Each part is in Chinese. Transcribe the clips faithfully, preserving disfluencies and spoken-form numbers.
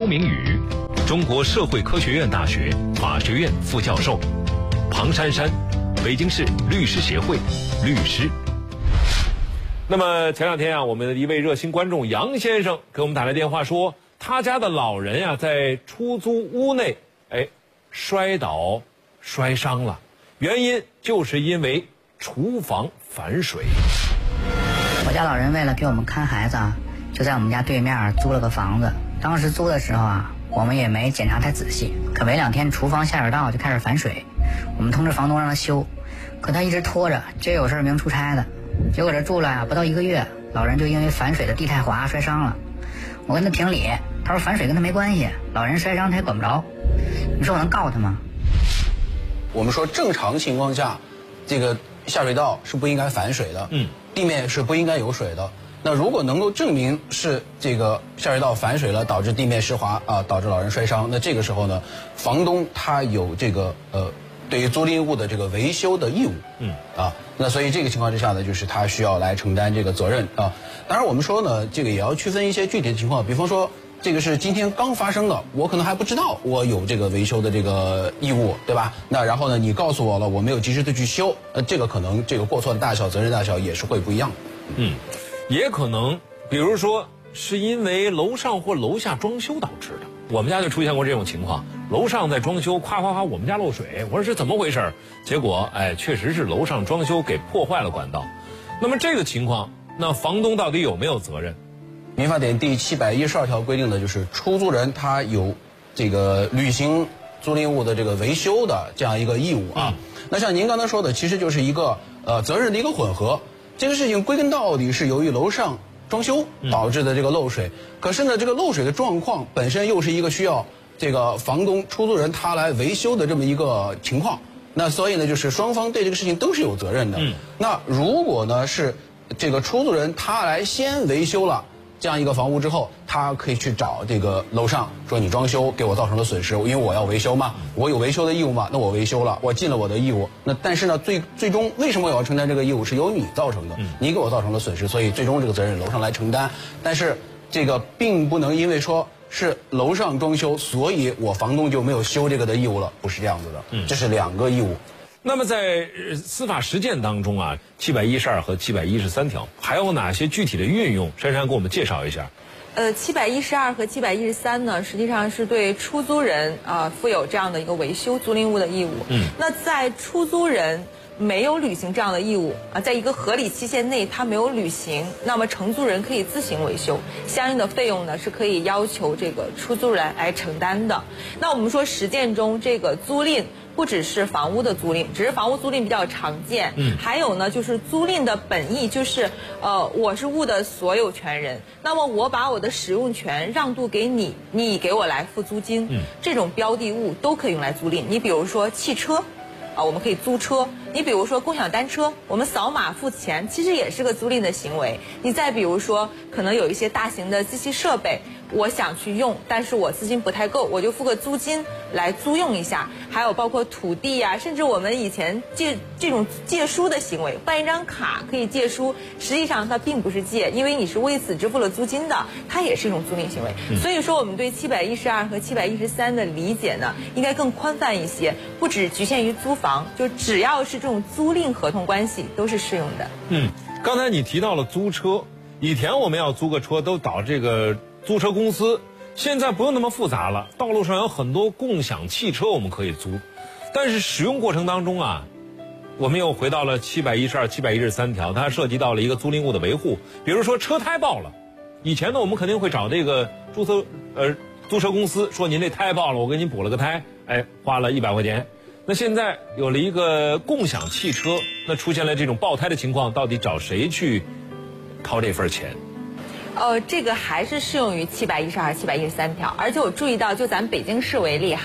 明宇，中国社会科学院大学法学院副教授；庞珊珊，北京市律师协会律师。那么前两天啊，我们的一位热心观众杨先生给我们打来电话说，他家的老人呀、啊、在出租屋内，哎，摔倒摔伤了，原因就是因为厨房反水。 我家老人为了给我们看孩子啊，就在我们家对面租了个房子。当时租的时候啊，我们也没检查太仔细，可没两天厨房下水道就开始反水。我们通知房东让他修，可他一直拖着，今儿有事明出差的。结果这住了呀、啊、不到一个月，老人就因为反水的地太滑摔伤了。我跟他评理，他说反水跟他没关系，老人摔伤他也管不着。你说我能告他吗？ 我们说正常情况下，这个下水道是不应该反水的，嗯，地面是不应该有水的。那如果能够证明是这个下水道反水了，导致地面湿滑啊，导致老人摔伤，那这个时候呢，房东他有这个呃对于租赁物的这个维修的义务，嗯啊，那所以这个情况之下呢，就是他需要来承担这个责任啊。当然我们说呢，这个也要区分一些具体的情况，比方说这个是今天刚发生的，我可能还不知道我有这个维修的这个义务，对吧？那然后呢，你告诉我了，我没有及时的去修，呃，这个可能这个过错的大小、责任大小也是会不一样的。 嗯，也可能，比如说是因为楼上或楼下装修导致的。我们家就出现过这种情况，楼上在装修，夸夸夸，我们家漏水，我说是怎么回事？结果，哎，确实是楼上装修给破坏了管道。那么这个情况，那房东到底有没有责任？ 民法典第七百一十二条规定的就是出租人他有这个履行租赁物的这个维修的这样一个义务啊。嗯、那像您刚才说的，其实就是一个呃责任的一个混合。这个事情归根到底是由于楼上装修导致的这个漏水，嗯、可是呢，这个漏水的状况本身又是一个需要这个房东、出租人他来维修的这么一个情况。那所以呢，就是双方对这个事情都是有责任的。嗯、那如果呢是这个出租人他来先维修了这样一个房屋之后，他可以去找这个楼上说，你装修给我造成了损失，因为我要维修嘛，我有维修的义务嘛，那我维修了，我尽了我的义务。那但是呢，最最终为什么我要承担这个义务，是由你造成的，你给我造成了损失，所以最终这个责任楼上来承担。但是这个并不能因为说是楼上装修，所以我房东就没有修这个的义务了，不是这样子的，这是两个义务。 那么在司法实践当中啊，七百一十二和七百一十三条还有哪些具体的运用？珊珊给我们介绍一下。 呃，七百一十二和七百一十三呢，实际上是对出租人啊、呃、负有这样的一个维修租赁物的义务。嗯，那在出租人没有履行这样的义务啊，在一个合理期限内他没有履行，那么承租人可以自行维修，相应的费用呢是可以要求这个出租人来承担的。那我们说实践中这个租赁不只是房屋的租赁，只是房屋租赁比较常见。嗯，还有呢，就是租赁的本意就是，呃，我是物的所有权人，那么我把我的使用权让渡给你，你给我来付租金。嗯，这种标的物都可以用来租赁。你比如说汽车，啊，我们可以租车。你比如说共享单车，我们扫码付钱，其实也是个租赁的行为。你再比如说，可能有一些大型的机器设备，我想去用，但是我资金不太够，我就付个租金来租用一下。还有包括土地啊，甚至我们以前借这种借书的行为，办一张卡可以借书，实际上它并不是借，因为你是为此支付了租金的，它也是一种租赁行为。嗯、所以说，我们对七百一十二和七百一十三的理解呢，应该更宽泛一些，不只局限于租房，就只要是这种租赁合同关系都是适用的。 嗯，刚才你提到了租车，以前我们要租个车都找这个租车公司，现在不用那么复杂了，道路上有很多共享汽车我们可以租，但是使用过程当中啊，我们又回到了七百一十二、七百一十三条，它涉及到了一个租赁物的维护，比如说车胎爆了，以前呢我们肯定会找这个注册呃租车公司说您这胎爆了，我给您补了个胎，哎，花了一百块钱。那现在有了一个共享汽车，那出现了这种爆胎的情况，到底找谁去掏这份钱？ 呃，这个还是适用于七百一十二、七百一十三条，而且我注意到，就咱北京市为例哈，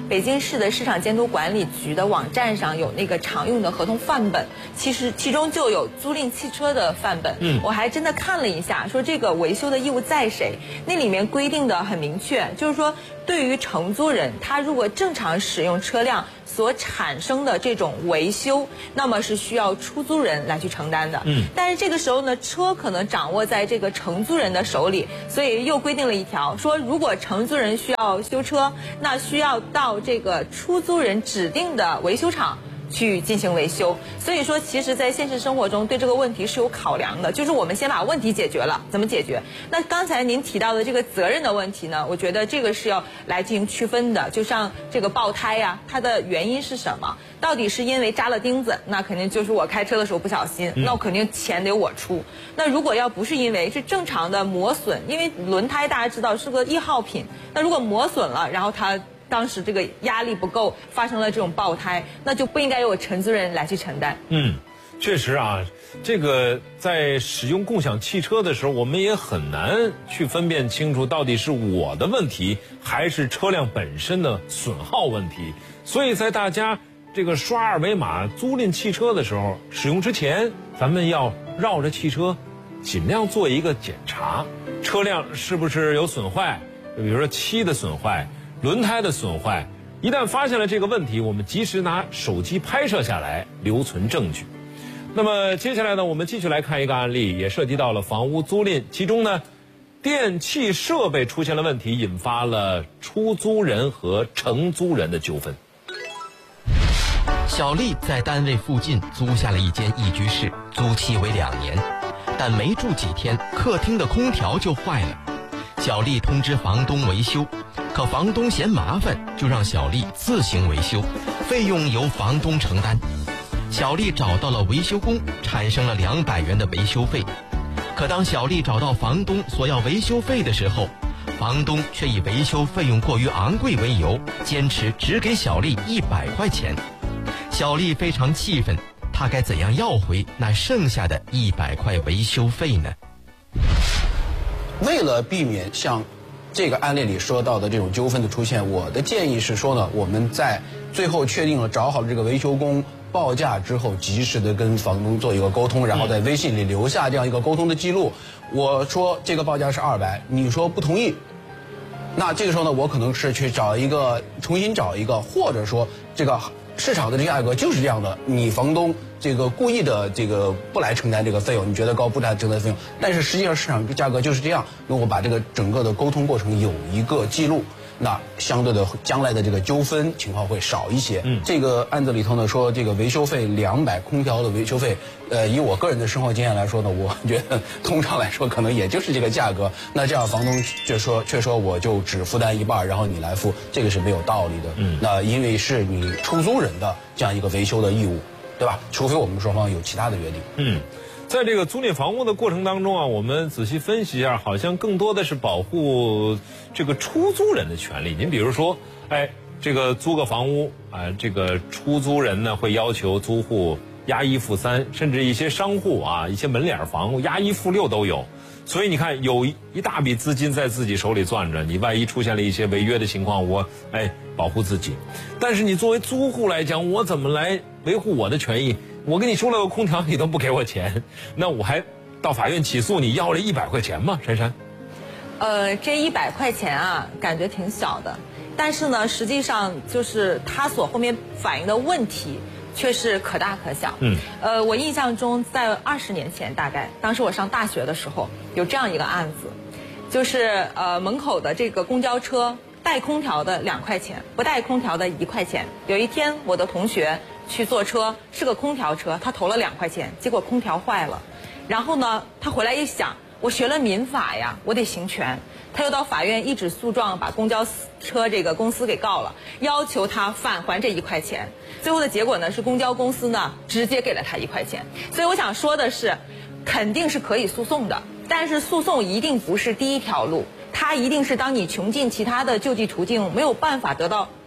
北京市的市场监督管理局的网站上有那个常用的合同范本，其实其中就有租赁汽车的范本。嗯，我还真的看了一下，说这个维修的义务在谁？那里面规定的很明确，就是说对于承租人，他如果正常使用车辆所产生的这种维修，那么是需要出租人来去承担的。嗯，但是这个时候呢，车可能掌握在这个承租人的手里，所以又规定了一条，说如果承租人需要修车，那需要到这个出租人指定的维修厂去进行维修。所以说其实在现实生活中对这个问题是有考量的，就是我们先把问题解决了，怎么解决？那刚才您提到的这个责任的问题呢，我觉得这个是要来进行区分的。就像这个爆胎呀、啊，它的原因是什么？到底是因为扎了钉子，那肯定就是我开车的时候不小心，那我肯定钱得我出。那如果要不是因为是正常的磨损，因为轮胎大家知道是个易耗品，那如果磨损了，然后它当时这个压力不够，发生了这种爆胎，那就不应该由我承租人来去承担。 嗯，确实啊，这个在使用共享汽车的时候，我们也很难去分辨清楚到底是我的问题还是车辆本身的损耗问题。所以在大家这个刷二维码租赁汽车的时候，使用之前，咱们要绕着汽车尽量做一个检查，车辆是不是有损坏，比如说漆的损坏、轮胎的损坏。一旦发现了这个问题，我们及时拿手机拍摄下来，留存证据。那么接下来呢，我们继续来看一个案例，也涉及到了房屋租赁，其中呢，电气设备出现了问题，引发了出租人和承租人的纠纷。 小丽在单位附近租下了一间一居室，租期为两年，但没住几天，客厅的空调就坏了。小丽通知房东维修，可房东嫌麻烦，就让小丽自行维修，费用由房东承担。小丽找到了维修工，产生了两百元的维修费。可当小丽找到房东索要维修费的时候，房东却以维修费用过于昂贵为由，坚持只给小丽一百块钱。小丽非常气愤，她该怎样要回那剩下的一百块维修费呢？ 为了避免像这个案例里说到的这种纠纷的出现，我的建议是说呢，我们在最后确定了找好了这个维修工报价之后，及时的跟房东做一个沟通，然后在微信里留下这样一个沟通的记录。我说这个报价是二百，你说不同意，那这个时候呢，我可能是去找一个重新找一个，或者说这个市场的这个价格就是这样的，你房东这个故意的这个不来承担这个费用，你觉得高不来承担费用，但是实际上市场价格就是这样。那我把这个整个的沟通过程有一个记录，那相对的将来的这个纠纷情况会少一些。嗯，这个案子里头呢说这个维修费两百，空调的维修费，呃，以我个人的生活经验来说呢，我觉得通常来说可能也就是这个价格。那这样房东就说却说我就只负担一半，然后你来付，这个是没有道理的。嗯，那因为是你出租人的这样一个维修的义务，对吧？除非我们双方有其他的约定。 嗯。在这个租赁房屋的过程当中啊，我们仔细分析一下，好像更多的是保护这个出租人的权利。您比如说，哎，这个租个房屋啊，这个出租人呢会要求租户押一付三，甚至一些商户啊，一些门脸房押一付六都有。所以你看，有一大笔资金在自己手里攥着，你万一出现了一些违约的情况，我哎保护自己。但是你作为租户来讲，我怎么来维护我的权益？我跟你说了个空调，你都不给我钱，那我还到法院起诉你要了一百块钱吗？珊珊？ 呃，这一百块钱啊，感觉挺小的，但是呢，实际上就是它所后面反映的问题却是可大可小。嗯。呃，我印象中在二十年前，大概当时我上大学的时候，有这样一个案子，就是呃门口的这个公交车带空调的两块钱，不带空调的一块钱。有一天我的同学去坐车，是个空调车，他投了两块钱，结果空调坏了。然后呢，他回来一想，我学了民法呀，我得行权。他又到法院一纸诉状，把公交车这个公司给告了，要求他返还这一块钱。最后的结果呢，是公交公司呢直接给了他一块钱。所以我想说的是，肯定是可以诉讼的，但是诉讼一定不是第一条路，它一定是当你穷尽其他的救济途径没有办法得到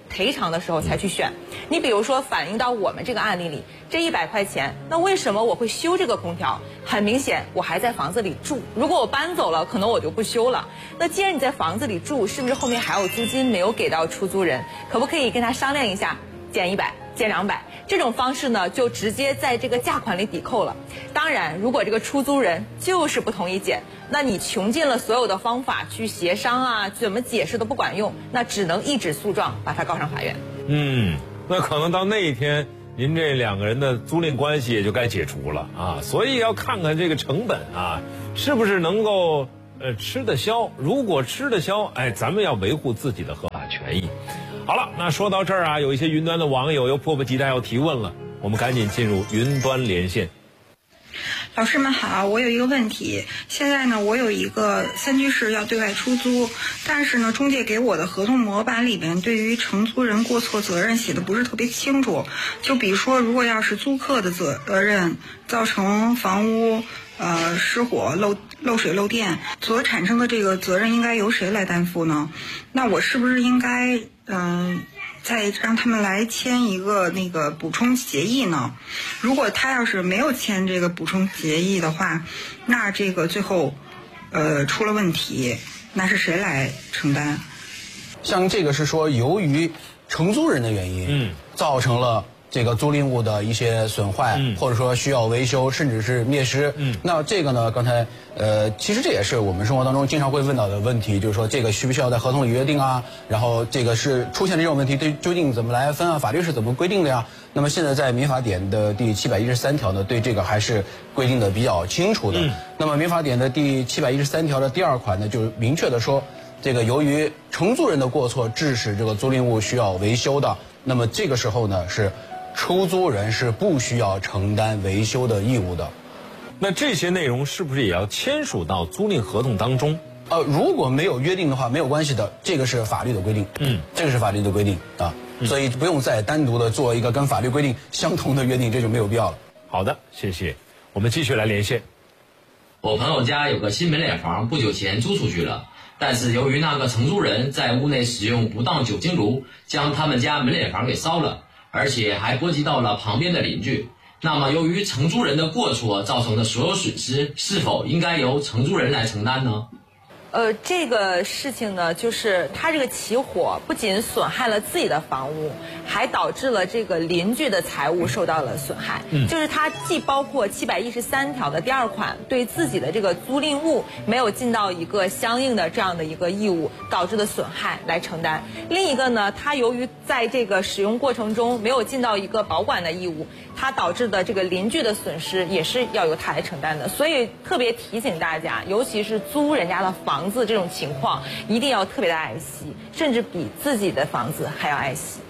赔偿的时候才去选。你比如说反映到我们这个案例里，这一百块钱，那为什么我会修这个空调？很明显，我还在房子里住。如果我搬走了，可能我就不修了。那既然你在房子里住，是不是后面还有租金没有给到出租人？可不可以跟他商量一下，减一百，减两百？这种方式呢，就直接在这个价款里抵扣了。当然，如果这个出租人就是不同意减，那你穷尽了所有的方法去协商啊，怎么解释都不管用，那只能一纸诉状把他告上法院。 嗯，那可能到那一天，您这两个人的租赁关系也就该解除了啊。所以要看看这个成本啊，是不是能够呃吃得消。如果吃得消，哎，咱们要维护自己的合法权益。好了，那说到这儿啊，有一些云端的网友又迫不及待要提问了，我们赶紧进入云端连线。 老师们好，我有一个问题，现在呢，我有一个三居室要对外出租，但是呢，中介给我的合同模板里边对于承租人过错责任写的不是特别清楚。就比如说，如果要是租客的责任造成房屋呃失火、漏漏水、漏电所产生的这个责任应该由谁来担负呢？那我是不是应该嗯？呃再让他们来签一个那个补充协议呢？如果他要是没有签这个补充协议的话，那这个最后呃出了问题，那是谁来承担？ 像这个是说由于承租人的原因，嗯，造成了这个租赁物的一些损坏，嗯，或者说需要维修，甚至是灭失，嗯，那这个呢，刚才呃，其实这也是我们生活当中经常会问到的问题，就是说这个需不需要在合同里约定啊？然后这个是出现这种问题，对究竟怎么来分啊？法律是怎么规定的呀？那么现在在民法典的第七百一十三条呢，对这个还是规定的比较清楚的。嗯，那么民法典的第七百一十三条的第二款呢，就明确的说，这个由于承租人的过错致使这个租赁物需要维修的，那么这个时候呢是出租人是不需要承担维修的义务的。 那这些内容是不是也要签署到租赁合同当中？ 呃，如果没有约定的话，没有关系的，这个是法律的规定。嗯，这个是法律的规定啊，嗯、所以不用再单独的做一个跟法律规定相同的约定，这就没有必要了。 好的，谢谢。我们继续来连线。 我朋友家有个新门脸房，不久前租出去了，但是由于那个承租人在屋内使用不当酒精炉，将他们家门脸房给烧了，而且还波及到了旁边的邻居。那么由于承租人的过错造成的所有损失，是否应该由承租人来承担呢？ 呃，这个事情呢，就是他这个起火不仅损害了自己的房屋，还导致了这个邻居的财物受到了损害。嗯，就是他既包括七百一十三条的第二款对自己的这个租赁物没有尽到一个相应的这样的一个义务导致的损害来承担，另一个呢，他由于在这个使用过程中没有尽到一个保管的义务，他导致的这个邻居的损失也是要由他来承担的。所以特别提醒大家，尤其是租人家的房房子这种情况一定要特别的爱惜，甚至比自己的房子还要爱惜。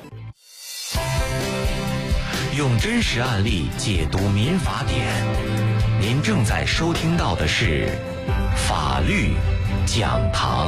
用真实案例解读民法典，您正在收听到的是法律讲堂。